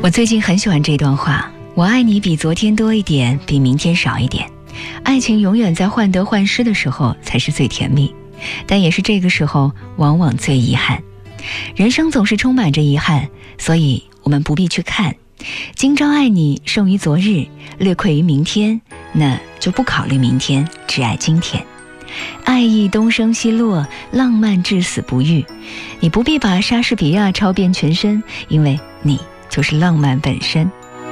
我最近很喜欢这段话，我爱你比昨天多一点，比明天少一点。爱情永远在患得患失的时候才是最甜蜜，但也是这个时候往往最遗憾。人生总是充满着遗憾，所以我们不必去看今朝爱你胜于昨日，略愧于明天，那就不考虑明天，只爱今天。爱意东升西落，浪漫至死不渝。你不必把莎士比亚抄遍全身，因为你就是浪漫本身。